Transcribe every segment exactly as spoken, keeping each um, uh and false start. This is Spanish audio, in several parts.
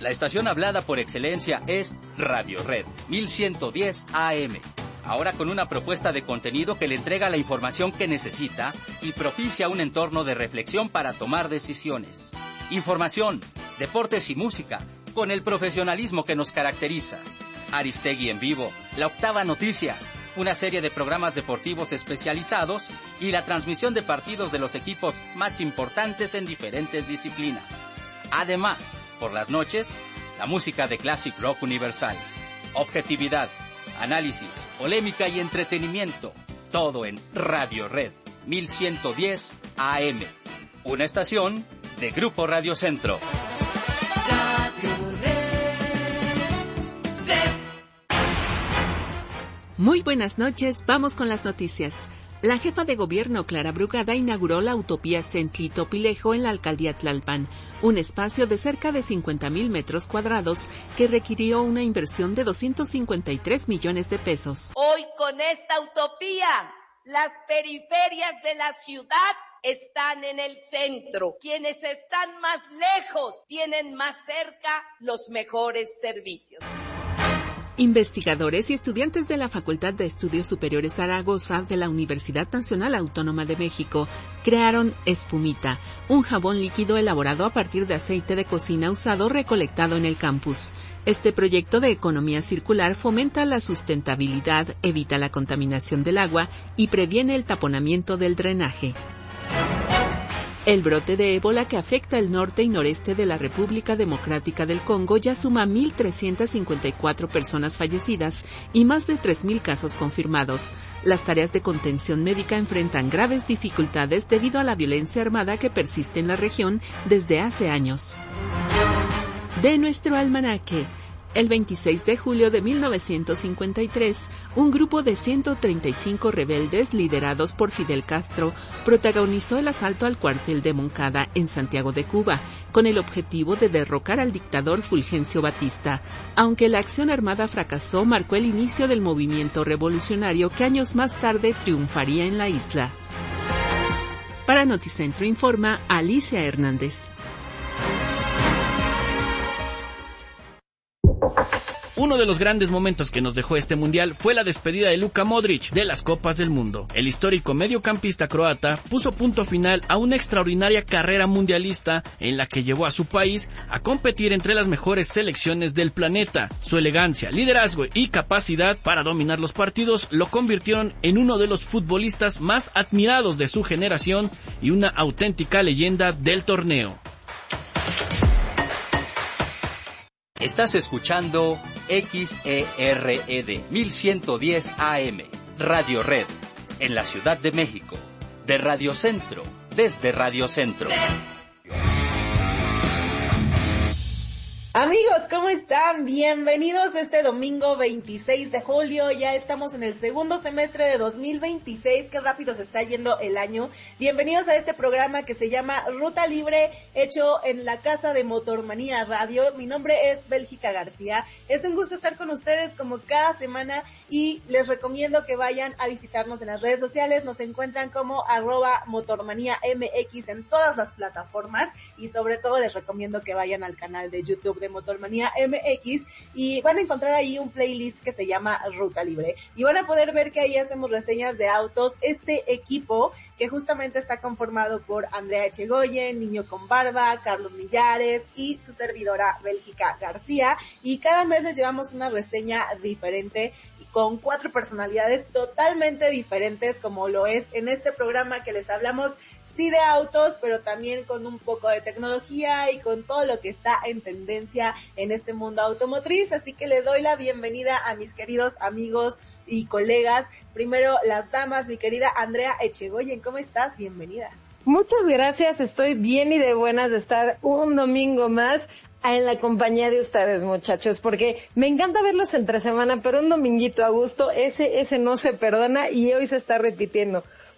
La estación hablada por excelencia es Radio Red mil ciento diez A M. Ahora con una propuesta de contenido que le entrega la información que necesita y propicia un entorno de reflexión para tomar decisiones. Información, deportes y música, con el profesionalismo que nos caracteriza. Aristegui en vivo, La Octava Noticias, una serie de programas deportivos especializados y la transmisión de partidos de los equipos más importantes en diferentes disciplinas. Además, por las noches, la música de Classic Rock Universal. Objetividad, análisis, polémica y entretenimiento. Todo en Radio Red mil ciento diez A M. Una estación de Grupo Radio Centro. Muy buenas noches, vamos con las noticias. La jefa de gobierno, Clara Brugada, inauguró la utopía Centlitopilejo en la alcaldía Tlalpan, un espacio de cerca de cincuenta mil metros cuadrados que requirió una inversión de doscientos cincuenta y tres millones de pesos. Hoy con esta utopía, las periferias de la ciudad están en el centro. Quienes están más lejos tienen más cerca los mejores servicios. Investigadores y estudiantes de la Facultad de Estudios Superiores Zaragoza de la Universidad Nacional Autónoma de México crearon Espumita, un jabón líquido elaborado a partir de aceite de cocina usado recolectado en el campus. Este proyecto de economía circular fomenta la sustentabilidad, evita la contaminación del agua y previene el taponamiento del drenaje. El brote de ébola que afecta el norte y noreste de la República Democrática del Congo ya suma mil trescientas cincuenta y cuatro personas fallecidas y más de tres mil casos confirmados. Las tareas de contención médica enfrentan graves dificultades debido a la violencia armada que persiste en la región desde hace años. De nuestro almanaque. El veintiséis de julio de mil novecientos cincuenta y tres, un grupo de ciento treinta y cinco rebeldes liderados por Fidel Castro protagonizó el asalto al cuartel de Moncada en Santiago de Cuba, con el objetivo de derrocar al dictador Fulgencio Batista. Aunque la acción armada fracasó, marcó el inicio del movimiento revolucionario que años más tarde triunfaría en la isla. Para Noticentro informa Alicia Hernández. Uno de los grandes momentos que nos dejó este mundial fue la despedida de Luka Modric de las Copas del Mundo. El histórico mediocampista croata puso punto final a una extraordinaria carrera mundialista en la que llevó a su país a competir entre las mejores selecciones del planeta. Su elegancia, liderazgo y capacidad para dominar los partidos lo convirtieron en uno de los futbolistas más admirados de su generación y una auténtica leyenda del torneo. Estás escuchando X E R E D mil ciento diez A M, Radio Red, en la Ciudad de México, de Radio Centro, desde Radio Centro. Amigos, ¿cómo están? Bienvenidos este domingo veintiséis de julio, ya estamos en el segundo semestre de dos mil veintiséis, qué rápido se está yendo el año. Bienvenidos a este programa que se llama Ruta Libre, hecho en la casa de Motormanía Radio. Mi nombre es Bélgica García, es un gusto estar con ustedes como cada semana y les recomiendo que vayan a visitarnos en las redes sociales. Nos encuentran como arroba Motormanía M X en todas las plataformas y sobre todo les recomiendo que vayan al canal de YouTube de Motormanía M X y van a encontrar ahí un playlist que se llama Ruta Libre y van a poder ver que ahí hacemos reseñas de autos. Este equipo que justamente está conformado por Andrea Echegoyen, Niño con Barba, Carlos Millares y su servidora Bélgica García, y cada mes les llevamos una reseña diferente y con cuatro personalidades totalmente diferentes, como lo es en este programa que les hablamos sí de autos, pero también con un poco de tecnología y con todo lo que está en tendencia en este mundo automotriz. Así que le doy la bienvenida a mis queridos amigos y colegas. Primero las damas, mi querida Andrea Echegoyen, ¿cómo estás? Bienvenida. Muchas gracias, estoy bien y de buenas de estar un domingo más en la compañía de ustedes, muchachos, porque me encanta verlos entre semana, pero un dominguito a gusto, ese ese no se perdona y hoy se está repitiendo.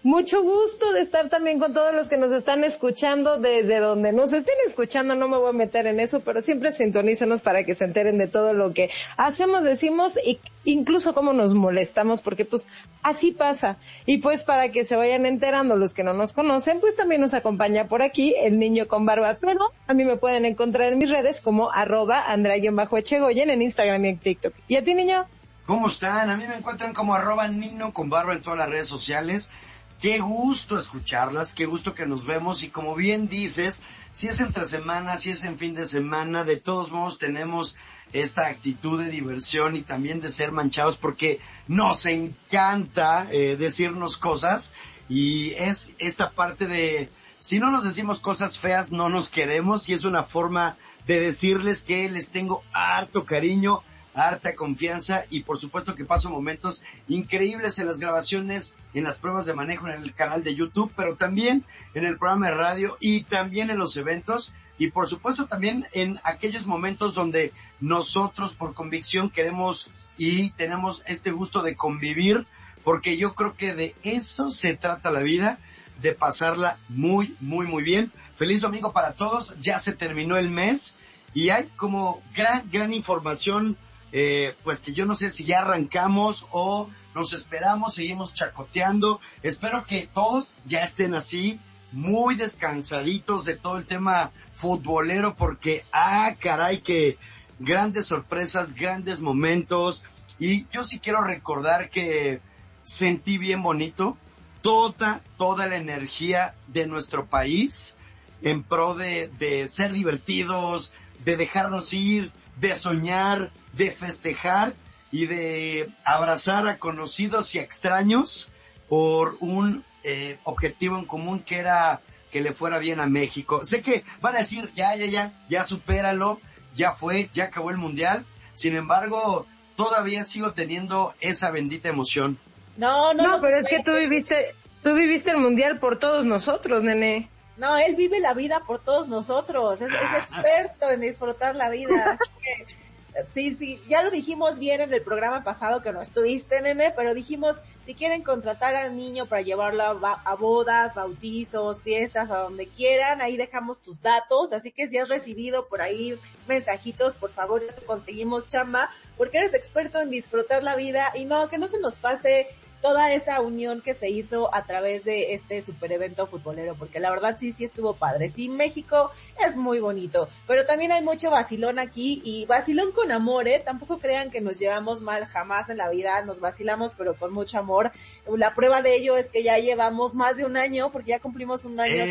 Mucho gusto de estar también con todos los que nos están escuchando desde donde nos estén escuchando. No me voy a meter en eso, pero siempre sintonícenos para que se enteren de todo lo que hacemos, decimos e incluso cómo nos molestamos, porque pues así pasa. Y pues para que se vayan enterando los que no nos conocen, pues también nos acompaña por aquí el niño con barba. Pero a mí me pueden encontrar en mis redes como arroba Andrea-Echegoyen en Instagram y en TikTok. ¿Y a ti, niño? ¿Cómo están? A mí me encuentran como arroba Nino con barba en todas las redes sociales. Qué gusto escucharlas, qué gusto que nos vemos y como bien dices, si es entre semana, si es en fin de semana, de todos modos tenemos esta actitud de diversión y también de ser manchados porque nos encanta eh, decirnos cosas y es esta parte de, si no nos decimos cosas feas, no nos queremos y es una forma de decirles que les tengo harto cariño, harta confianza y por supuesto que paso momentos increíbles en las grabaciones, en las pruebas de manejo en el canal de YouTube, pero también en el programa de radio y también en los eventos y por supuesto también en aquellos momentos donde nosotros por convicción queremos y tenemos este gusto de convivir, porque yo creo que de eso se trata la vida, de pasarla muy, muy, muy bien. Feliz domingo para todos, ya se terminó el mes y hay como gran, gran información. Eh, pues que yo no sé si ya arrancamos o nos esperamos, seguimos chacoteando. Espero que todos ya estén así, muy descansaditos de todo el tema futbolero, porque, ah, caray, que grandes sorpresas, grandes momentos. Y yo sí quiero recordar que sentí bien bonito toda, toda la energía de nuestro país en pro de, de ser divertidos, de dejarnos ir, de soñar, de festejar y de abrazar a conocidos y a extraños por un eh, objetivo en común que era que le fuera bien a México. Sé que van a decir, ya, ya, ya, ya supéralo, ya fue, ya acabó el Mundial. Sin embargo, todavía sigo teniendo esa bendita emoción. No, no, no, pero es que tú viviste, tú viviste el Mundial por todos nosotros, nene. No, él vive la vida por todos nosotros, es, es experto en disfrutar la vida, así que sí, sí, ya lo dijimos bien en el programa pasado que no estuviste, nene, pero dijimos, si quieren contratar al niño para llevarlo a, a bodas, bautizos, fiestas, a donde quieran, ahí dejamos tus datos, así que si has recibido por ahí mensajitos, por favor, ya te conseguimos chamba, porque eres experto en disfrutar la vida y no, que no se nos pase toda esa unión que se hizo a través de este super evento futbolero, porque la verdad sí, sí estuvo padre. Sí, México es muy bonito, pero también hay mucho vacilón aquí, y vacilón con amor, ¿eh? Tampoco crean que nos llevamos mal, jamás en la vida, nos vacilamos, pero con mucho amor. La prueba de ello es que ya llevamos más de un año, porque ya cumplimos un año.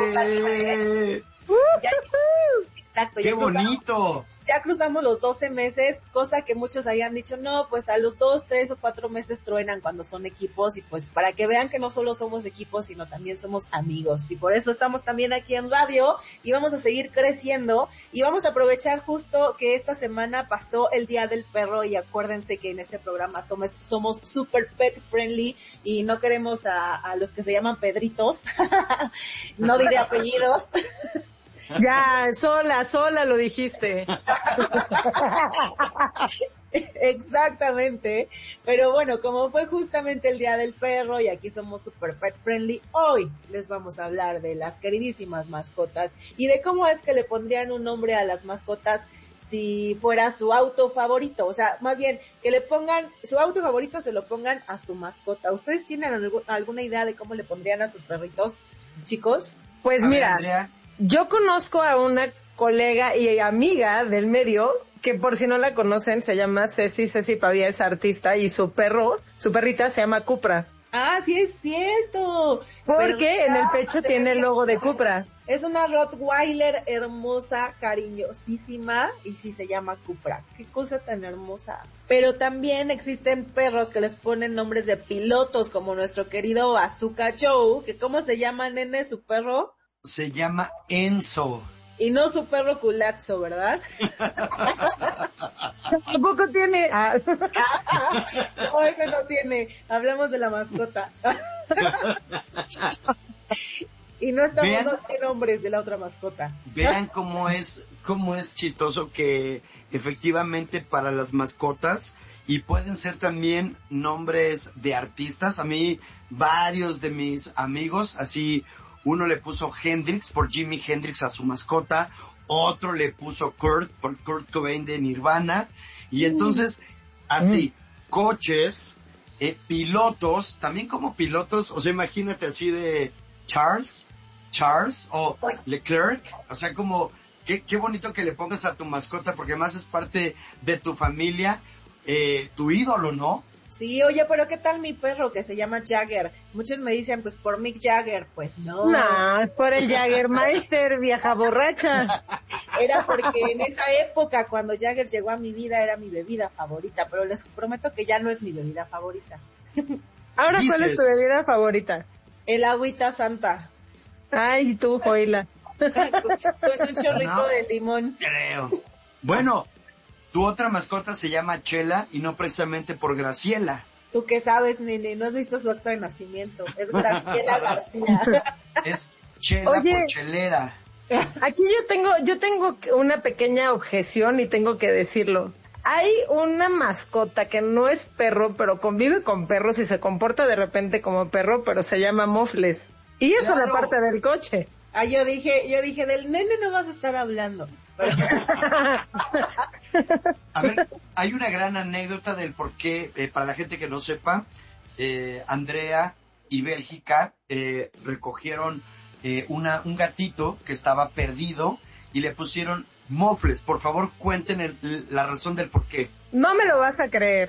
¡Eh! Uh, ya, exacto. ¡Qué bonito! Ya cruzamos los doce meses, cosa que muchos habían dicho, no, pues a los dos, tres o cuatro meses truenan cuando son equipos, y pues para que vean que no solo somos equipos, sino también somos amigos, y por eso estamos también aquí en radio, y vamos a seguir creciendo, y vamos a aprovechar justo que esta semana pasó el Día del Perro, y acuérdense que en este programa somos, somos super pet friendly, y no queremos a, a los que se llaman Pedritos, no diré apellidos. Ya, sola, sola lo dijiste. Exactamente, pero bueno, como fue justamente el Día del Perro y aquí somos super pet friendly, hoy les vamos a hablar de las queridísimas mascotas y de cómo es que le pondrían un nombre a las mascotas si fuera su auto favorito, o sea, más bien, que le pongan, su auto favorito se lo pongan a su mascota. ¿Ustedes tienen algo, alguna idea de cómo le pondrían a sus perritos, chicos? Pues a mira, ver, Andrea. Yo conozco a una colega y amiga del medio, que por si no la conocen, se llama Ceci, Ceci Pavía es artista, y su perro, su perrita se llama Cupra. Ah, sí es cierto. Porque en el pecho tiene el logo de Cupra. Es una Rottweiler hermosa, cariñosísima, y sí se llama Cupra. Qué cosa tan hermosa. Pero también existen perros que les ponen nombres de pilotos, como nuestro querido Bazooka Joe, que ¿cómo se llama, nene, su perro? Se llama Enzo. Y no su perro Culazo, ¿verdad? Tampoco tiene. Ah. No, ese no tiene. Hablamos de la mascota. Y no estamos Vean, los nombres de la otra mascota. Vean cómo es, cómo es chistoso que efectivamente para las mascotas y pueden ser también nombres de artistas. A mí, varios de mis amigos, así, uno le puso Hendrix por Jimi Hendrix a su mascota, otro le puso Kurt por Kurt Cobain de Nirvana, y entonces, así, coches, eh, pilotos, también como pilotos, o sea, imagínate así de Charles, Charles o Leclerc, o sea, como, qué, qué bonito que le pongas a tu mascota, porque además es parte de tu familia, eh, tu ídolo, ¿no? Sí, oye, pero ¿qué tal mi perro que se llama Jagger? Muchos me dicen, pues por Mick Jagger, pues no. No, es por el Jaggermeister, vieja borracha. Era porque en esa época, cuando Jagger llegó a mi vida, era mi bebida favorita, pero les prometo que ya no es mi bebida favorita. Ahora, Dices. ¿cuál es tu bebida favorita? El agüita santa. Ay, tú, Joila. Con un chorrito No, de limón. Creo. Bueno, tu otra mascota se llama Chela y no precisamente por Graciela. ¿Tú qué sabes, nene? No has visto su acta de nacimiento. Es Graciela García. Es Chela Oye. por chelera. Aquí yo tengo, yo tengo una pequeña objeción y tengo que decirlo. Hay una mascota que no es perro, pero convive con perros y se comporta de repente como perro, pero se llama Mofles. Y eso Claro. es la parte del coche. Ah, yo dije, yo dije, del nene no vas a estar hablando. A ver, hay una gran anécdota del por qué, eh, para la gente que no sepa, eh, Andrea y Bélgica eh, recogieron eh, una, un gatito que estaba perdido y le pusieron Mofles. Por favor, cuenten el, la razón del por qué. No me lo vas a creer.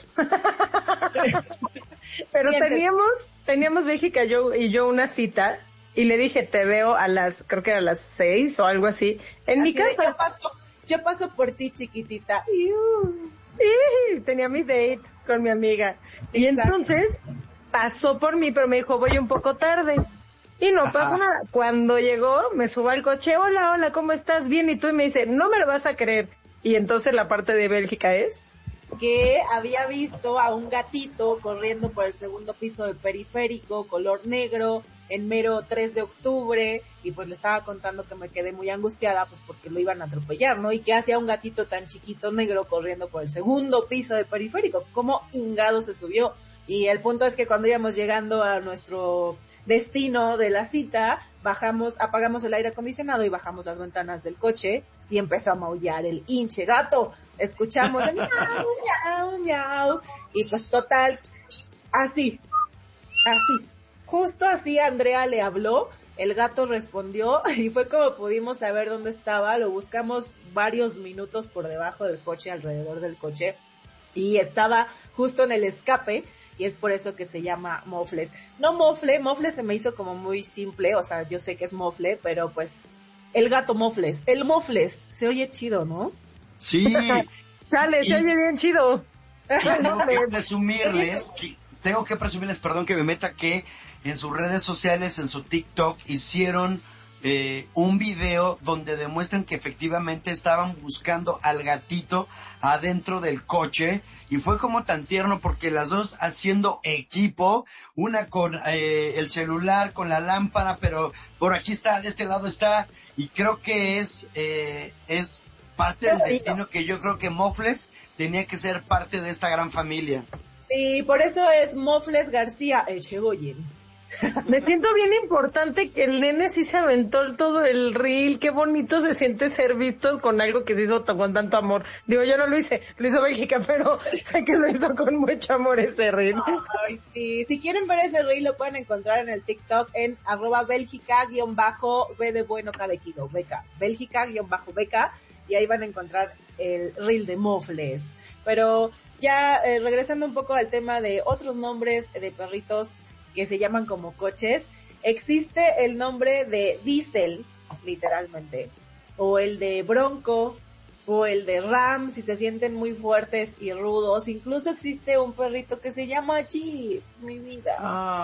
Pero Siéntete. teníamos, teníamos Bélgica yo, y yo una cita y le dije, te veo a las, creo que era a las seis o algo así, en mi Así de, casa. yo paso, yo paso por ti, chiquitita. Iu. Sí, tenía mi date con mi amiga. Y Exacto. entonces pasó por mí, pero me dijo, voy un poco tarde. Y no Ajá. pasó nada. Cuando llegó, me subo al coche, hola, hola, ¿cómo estás? Bien, y tú, y me dice, no me lo vas a creer. Y entonces la parte de Bélgica es... Que había visto a un gatito corriendo por el segundo piso de Periférico, color negro, en mero tres de octubre, y pues le estaba contando que me quedé muy angustiada, pues porque lo iban a atropellar, ¿no? Y que hacía un gatito tan chiquito negro corriendo por el segundo piso de Periférico, ¿cómo hingado se subió? Y el punto es que cuando íbamos llegando a nuestro destino de la cita, bajamos, apagamos el aire acondicionado y bajamos las ventanas del coche y empezó a maullar el hinche gato. Escuchamos el miau, miau, miau. Y pues total, así, así, justo así Andrea le habló, el gato respondió y fue como pudimos saber dónde estaba. Lo buscamos varios minutos por debajo del coche, alrededor del coche, y estaba justo en el escape. Y es por eso que se llama Mofles. No Mofle, Mofle se me hizo como muy simple, o sea, yo sé que es Mofle, pero pues el gato Mofles, el Mofles, se oye chido, ¿no? Sí, Sale, Y- se oye bien chido. y tengo que presumirles, que, tengo que presumirles, perdón que me meta, que en sus redes sociales, en su TikTok, hicieron eh, un video donde demuestran que efectivamente estaban buscando al gatito adentro del coche, y fue como tan tierno porque las dos haciendo equipo, una con eh, el celular, con la lámpara, pero por aquí está, de este lado está, y creo que es eh, es parte del destino, que yo creo que Mofles tenía que ser parte de esta gran familia. Sí, por eso es Mofles García Echegoyen. Me siento bien importante que el nene sí se aventó todo el reel. Qué bonito se siente ser visto con algo que se hizo t- con tanto amor. Digo, yo no lo hice, lo hizo Bélgica, pero sé que lo hizo con mucho amor ese reel. Ay, sí, si quieren ver ese reel lo pueden encontrar en el TikTok en arroba Bélgica guión bajo B de bueno K de kilo, beca, Bélgica guión bajo beca, y ahí van a encontrar el reel de Mofles. Pero ya eh, regresando un poco al tema de otros nombres de perritos que se llaman como coches, existe el nombre de Diesel, literalmente, o el de Bronco, o el de Ram, si se sienten muy fuertes y rudos. Incluso existe un perrito que se llama Jeep, mi vida.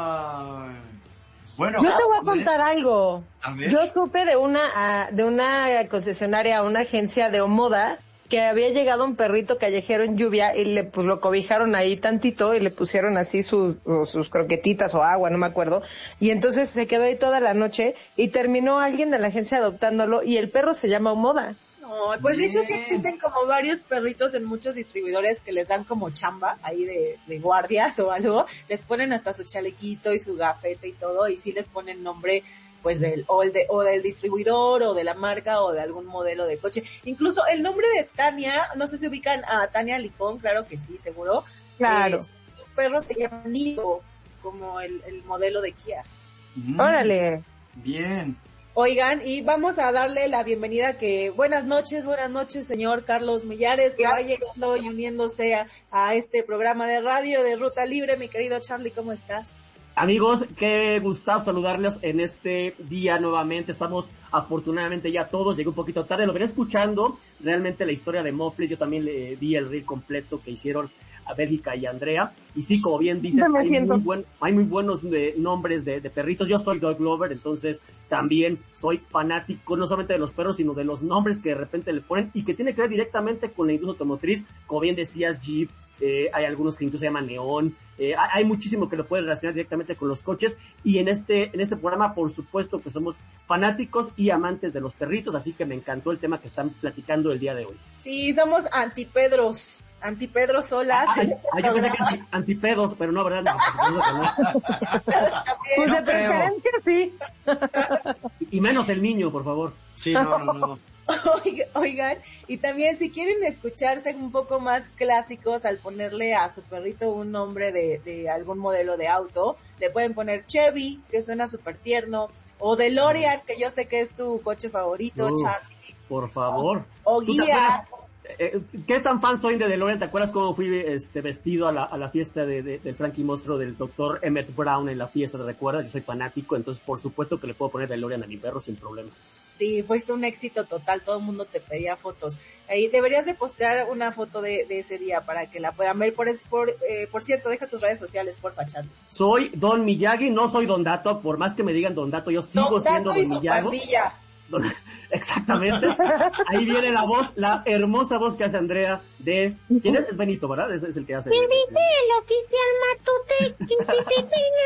Ay. Bueno, Yo te voy a ¿podría- contar algo. A ver. Yo supe de una ah, de una concesionaria, una agencia de moda, que había llegado un perrito callejero en lluvia y le pues lo cobijaron ahí tantito y le pusieron así sus sus croquetitas o agua, no me acuerdo, y entonces se quedó ahí toda la noche y terminó alguien de la agencia adoptándolo y el perro se llama Moda. No, Oh, pues de hecho sí existen como varios perritos en muchos distribuidores que les dan como chamba ahí de, de guardias o algo, les ponen hasta su chalequito y su gafete y todo, y sí les ponen nombre pues del, o el de, o del distribuidor o de la marca o de algún modelo de coche. Incluso el nombre de Tania, no sé si ubican a Tania Licón, claro que sí, seguro. Claro. Eh, sus perros se llaman Nico, como el, el modelo de Kia. Mm, Órale. Bien. Oigan, y vamos a darle la bienvenida que, buenas noches, buenas noches, señor Carlos Millares, que va llegando y uniéndose a, a este programa de radio de Ruta Libre. Mi querido Charlie, ¿cómo estás? Amigos, qué gustazo saludarles en este día nuevamente. Estamos afortunadamente ya todos, llegué un poquito tarde, lo venía escuchando, realmente la historia de Mofles, yo también le vi el reel completo que hicieron a Bélgica y Andrea, y sí, como bien dices, hay muy, buen, hay muy buenos de, nombres de, de perritos. Yo soy dog lover, entonces también soy fanático no solamente de los perros, sino de los nombres que de repente le ponen y que tiene que ver directamente con la industria automotriz, como bien decías, Jeep. Eh, hay algunos que incluso se llaman Neón, eh, hay muchísimo que lo puedes relacionar directamente con los coches, y en este en este programa por supuesto que somos fanáticos y amantes de los perritos, así que me encantó el tema que están platicando el día de hoy. Sí, somos antipedros, antipedros solas. Ah, ah, yo pensé que anti, antipedos, pero no, ¿verdad? No, no, no. Pues de preferencia sí. Y menos el niño, por favor. Sí, no, no, no. Oigan, y también si quieren escucharse un poco más clásicos al ponerle a su perrito un nombre de, de algún modelo de auto, le pueden poner Chevy, que suena súper tierno, o DeLorean, que yo sé que es tu coche favorito, uh, Charlie. Por favor. O, o Guía. Eh, ¿Qué tan fan soy de DeLorean? ¿Te acuerdas cómo fui este vestido a la, a la fiesta de, de, del Frankie Monstruo del doctor Emmett Brown en la fiesta? ¿Te recuerdas? Yo soy fanático, entonces por supuesto que le puedo poner DeLorean a mi perro sin problema. Sí, fue un éxito total, todo el mundo te pedía fotos. Ahí deberías de postear una foto de, de ese día para que la puedan ver. Por por, eh, por cierto, deja tus redes sociales, porfa, Charlie. Soy Don Miyagi, no soy Don Dato, por más que me digan Don Dato, yo sigo Don siendo Dato Don y su Miyagi. pandilla. Exactamente. Ahí viene la voz, la hermosa voz que hace Andrea de... ¿Quién es? Es Benito, ¿verdad? Ese es el que hace... Sí, viste el oficial Matute, que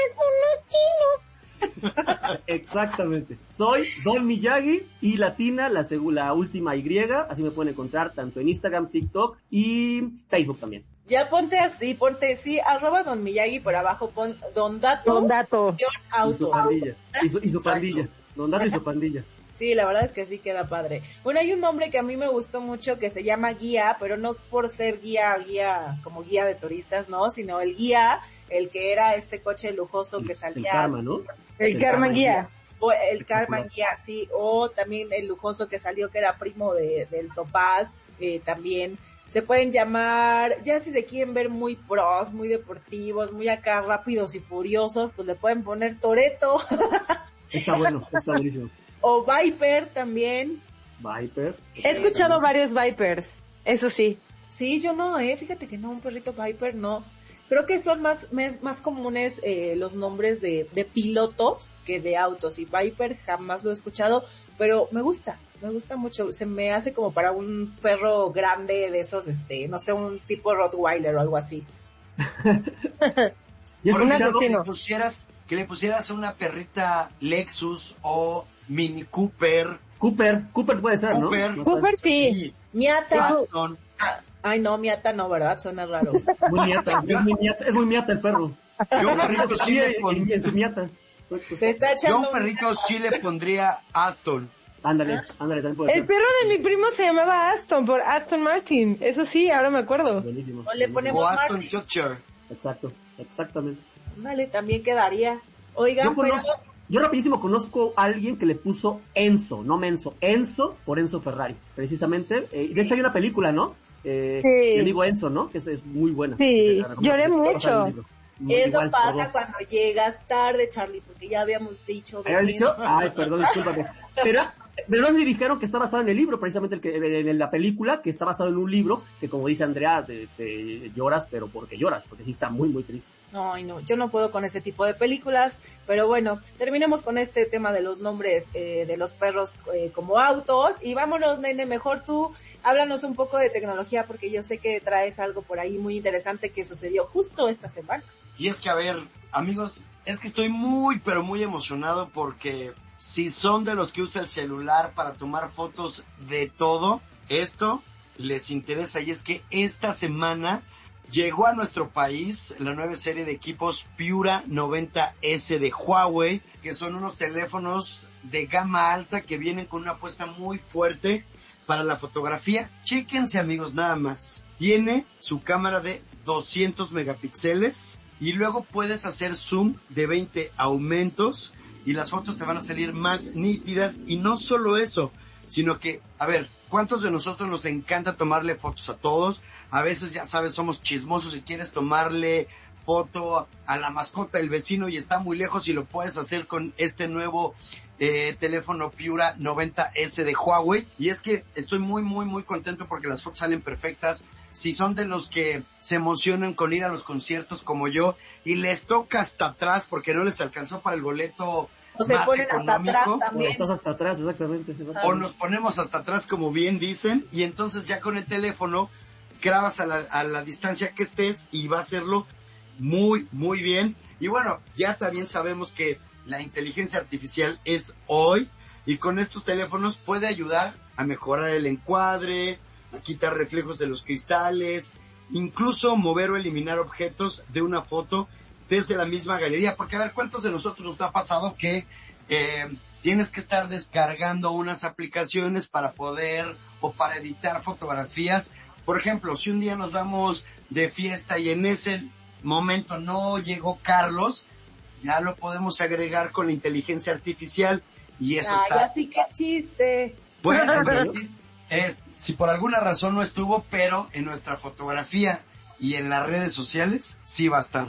te unos chinos. Exactamente. Soy Don Miyagi y Latina, la, la última Y, así me pueden encontrar tanto en Instagram, TikTok y Facebook también. Ya ponte así, ponte sí, arroba Don Miyagi, por abajo pon Don Dato. Don Dato. Y su pandilla. Y su, y su pandilla. Don Dato y su pandilla. Sí, la verdad es que sí queda padre. Bueno, hay un nombre que a mí me gustó mucho que se llama Guía, pero no por ser guía, guía, como guía de turistas, no, sino el Guía, el que era este coche lujoso que salía. El Karma, ¿no? El, el Karma Guía. O el Karma Guía, sí, o también el lujoso que salió que era primo de, del Topaz, eh, también. Se pueden llamar, ya si se quieren ver muy pros, muy deportivos, muy acá rápidos y furiosos, pues le pueden poner Toretto. Está bueno, está buenísimo. O Viper también. Viper. He escuchado varios Vipers, eso sí. Sí, yo no, eh, fíjate que no, un perrito Viper no. Creo que son más más comunes eh, los nombres de, de pilotos que de autos, y Viper jamás lo he escuchado, pero me gusta, me gusta mucho. Se me hace como para un perro grande de esos, este, no sé, un tipo Rottweiler o algo así. ¿Y es una que le pusieras que le pusieras a una perrita Lexus o Mini Cooper? Cooper, Cooper puede ser, Cooper, ¿no? Cooper sí. sí. Miata. Ah, ay, no, Miata no, ¿verdad? Suena raro. Muy miata, es muy miata, es muy miata el perro. Yo un perrito sí le pondría... En su miata. Se está echando... Yo un perrito sí le pondría Aston. Ándale, ándale, también puede el ser. perro de mi primo se llamaba Aston, por Aston Martin. Eso sí, ahora me acuerdo. Buenísimo. O le ponemos o Aston Martin. Kutcher. Exacto, exactamente. Vale, también quedaría. Oigan, yo, conozco, pero... yo rapidísimo conozco a alguien que le puso Enzo, no Menzo, Enzo por Enzo Ferrari, precisamente. Eh, de hecho hay una película, ¿no? Eh, sí. Mi amigo Enzo, ¿no? Que es, es muy buena. Sí, lloré mucho. Muy Eso igual, pasa todos. Cuando llegas tarde, Charlie, porque ya habíamos dicho... De ¿Habían dicho? Ay, perdón, discúlpame. Pero... Pero no se dijeron que está basado en el libro, precisamente el que, en la película, que está basado en un libro, que como dice Andrea, te, te lloras, pero porque lloras, porque sí está muy, muy triste. No, no, yo no puedo con ese tipo de películas, pero bueno, terminemos con este tema de los nombres eh, de los perros eh, como autos, y vámonos, nene, mejor tú, háblanos un poco de tecnología, porque yo sé que traes algo por ahí muy interesante que sucedió justo esta semana. Y es que, a ver, amigos, es que estoy muy, pero muy emocionado porque... Si son de los que usa el celular para tomar fotos de todo, esto les interesa y es que esta semana llegó a nuestro país la nueva serie de equipos Pura noventa ese de Huawei, que son unos teléfonos de gama alta que vienen con una apuesta muy fuerte para la fotografía. Chéquense, amigos, nada más. Tiene su cámara de doscientos megapíxeles y luego puedes hacer zoom de veinte aumentos y las fotos te van a salir más nítidas. Y no solo eso, sino que, a ver, ¿cuántos de nosotros nos encanta tomarle fotos a todos? A veces, ya sabes, somos chismosos y quieres tomarle foto a la mascota del vecino y está muy lejos, y lo puedes hacer con este nuevo eh, teléfono Pura noventa ese de Huawei. Y es que estoy muy, muy, muy contento porque las fotos salen perfectas. Si son de los que se emocionan con ir a los conciertos como yo y les toca hasta atrás porque no les alcanzó para el boleto o se más ponen económico, hasta atrás también. O estás hasta atrás, exactamente. O nos ponemos hasta atrás, como bien dicen, y entonces ya con el teléfono grabas a la, a la distancia que estés y va a hacerlo muy, muy bien. Y bueno, ya también sabemos que la inteligencia artificial es hoy, y con estos teléfonos puede ayudar a mejorar el encuadre, a quitar reflejos de los cristales, incluso mover o eliminar objetos de una foto desde la misma galería. Porque a ver, ¿cuántos de nosotros nos ha pasado que eh, tienes que estar descargando unas aplicaciones para poder o para editar fotografías? Por ejemplo, si un día nos vamos de fiesta y en ese momento no llegó Carlos, ya lo podemos agregar con la inteligencia artificial y eso Ay, está... así que chiste. Bueno, eh, si por alguna razón no estuvo, pero en nuestra fotografía y en las redes sociales sí va a estar.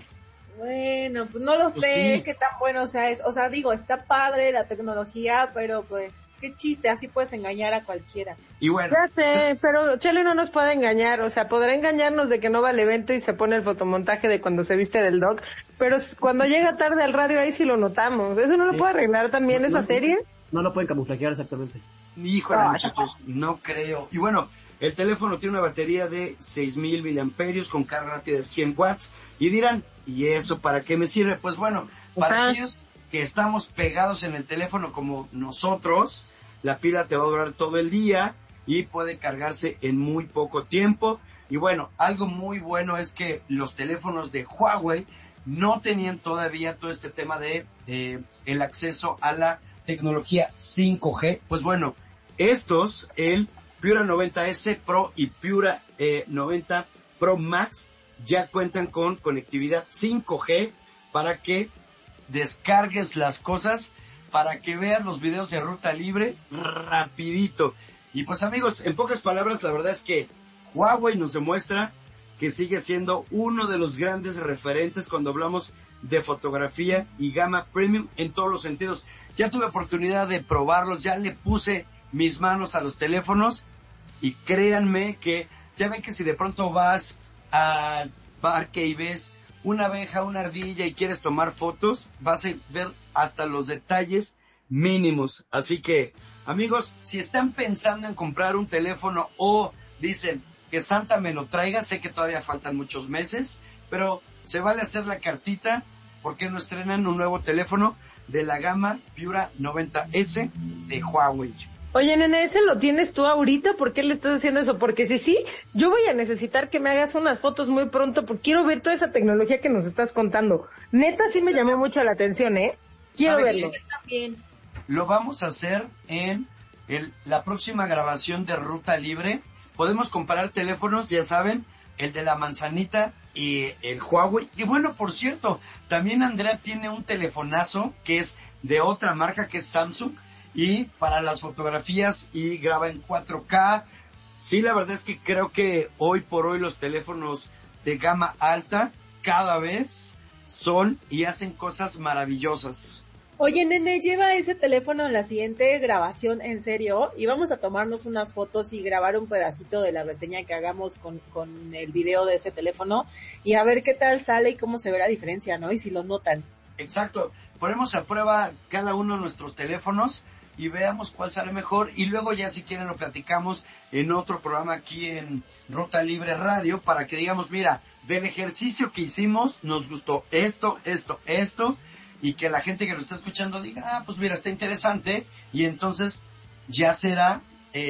Bueno, pues no lo Pues sé sí. qué tan bueno sea es, o sea, digo, está padre la tecnología, pero pues qué chiste, así puedes engañar a cualquiera. Y bueno, Ya sé, pero Chele no nos puede engañar, o sea, podrá engañarnos de que no va al evento y se pone el fotomontaje de cuando se viste del dog, pero s- cuando llega tarde al radio ahí sí lo notamos. ¿Eso no lo Sí. puede arreglar también No, esa no, serie? No lo pueden camuflajear exactamente. híjole, Ay. muchachos, no creo. Y bueno, el teléfono tiene una batería de seis mil miliamperios con carga rápida de cien watts. Y dirán, ¿y eso para qué me sirve? Pues bueno, para Ajá. aquellos que estamos pegados en el teléfono como nosotros, la pila te va a durar todo el día y puede cargarse en muy poco tiempo. Y bueno, algo muy bueno es que los teléfonos de Huawei no tenían todavía todo este tema de eh, el acceso a la tecnología cinco G. Pues bueno, estos, el Pura noventa ese Pro y Pura eh, noventa Pro Max, ya cuentan con conectividad cinco G para que descargues las cosas, para que veas los videos de Ruta Libre rapidito. Y pues amigos, en pocas palabras, la verdad es que Huawei nos demuestra que sigue siendo uno de los grandes referentes cuando hablamos de fotografía y gama premium en todos los sentidos. Ya tuve oportunidad de probarlos, ya le puse mis manos a los teléfonos y créanme que ya ven que si de pronto vas al parque y ves una abeja, una ardilla y quieres tomar fotos, vas a ver hasta los detalles mínimos. Así que, amigos, si están pensando en comprar un teléfono o dicen que Santa me lo traiga, sé que todavía faltan muchos meses, pero se vale hacer la cartita porque no estrenan un nuevo teléfono de la gama Pura noventa ese de Huawei. Oye, nene, ¿ese lo tienes tú ahorita? ¿Por qué le estás haciendo eso? Porque si sí, yo voy a necesitar que me hagas unas fotos muy pronto porque quiero ver toda esa tecnología que nos estás contando. Neta, sí me llamó mucho la atención, ¿eh? Quiero ¿Sabes verlo. qué? También. Lo vamos a hacer en el, la próxima grabación de Ruta Libre. Podemos comparar teléfonos, ya saben, el de la manzanita y el Huawei. Y bueno, por cierto, también Andrea tiene un telefonazo que es de otra marca, que es Samsung, y para las fotografías y graba en cuatro K. Sí, la verdad es que creo que hoy por hoy los teléfonos de gama alta cada vez son y hacen cosas maravillosas. Oye, nene, lleva ese teléfono en la siguiente grabación, en serio, y vamos a tomarnos unas fotos y grabar un pedacito de la reseña que hagamos con, con el video de ese teléfono y a ver qué tal sale y cómo se ve la diferencia, ¿no? Y si lo notan. Exacto, ponemos a prueba cada uno de nuestros teléfonos y veamos cuál sale mejor, y luego ya si quieren lo platicamos en otro programa aquí en Ruta Libre Radio para que digamos, mira, del ejercicio que hicimos nos gustó esto, esto, esto, y que la gente que lo está escuchando diga, ah, pues mira, está interesante, y entonces ya será eh,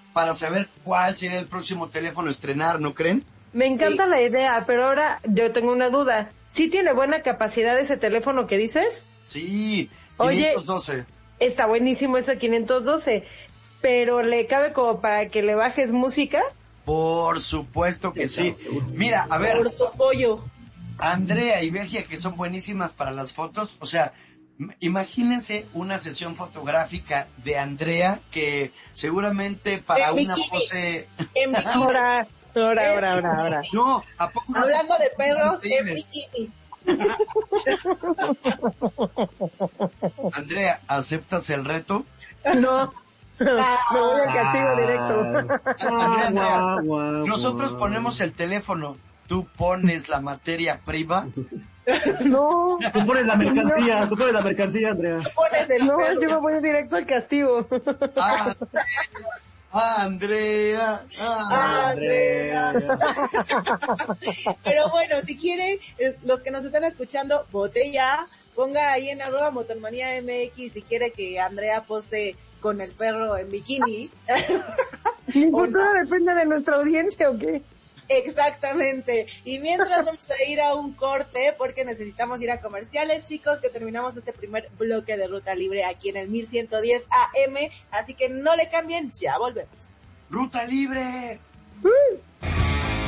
para saber cuál sería el próximo teléfono a estrenar, ¿no creen? Me encanta Sí. la idea, pero ahora yo tengo una duda. ¿Sí tiene buena capacidad ese teléfono que dices? Sí, Oye. quinientos doce. Está buenísimo ese quinientos doce, pero ¿le cabe como para que le bajes música? Por supuesto que sí. Mira, a ver, Por su pollo. Andrea y Belgia, que son buenísimas para las fotos, o sea, m- imagínense una sesión fotográfica de Andrea que seguramente para En una bikini. pose... En bikini. Ahora, ahora, ahora, ahora, ahora. No, ¿a poco no? Hablando de perros, en Increíble. bikini. Andrea, ¿aceptas el reto? No, me voy al castigo directo. Andrea, Andrea, Guau, guau, nosotros guau. ponemos el teléfono, tú pones la materia prima. No, Tú pones la mercancía, tú pones la mercancía, Andrea. Pones el no, perro. yo me voy directo al castigo. Ah, Andrea, ah, Andrea. Pero bueno, si quieren, eh, los que nos están escuchando, vote ya, ponga ahí en arroba motormanía M X si quiere que Andrea pose con el perro en bikini. Mi O futuro depende de nuestra audiencia, ¿o qué? Exactamente. Y mientras vamos a ir a un corte porque necesitamos ir a comerciales, chicos, que terminamos este primer bloque de Ruta Libre aquí en el mil ciento diez A M, así que no le cambien, ya volvemos. Ruta Libre.